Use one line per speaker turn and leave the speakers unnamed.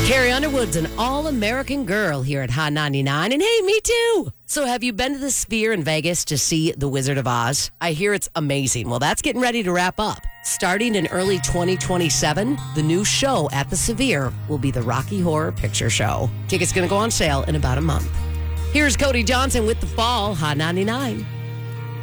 Carrie Underwood's an all-American girl here at Hot 99. And hey, me too. So have you been to the Sphere in Vegas to see The Wizard of Oz? I hear it's amazing. Well, that's getting ready to wrap up. Starting in early 2027, the new show at the Sphere will be the Rocky Horror Picture Show. Tickets going to go on sale in about a month. Here's Cody Johnson with The Fall, Hot 99.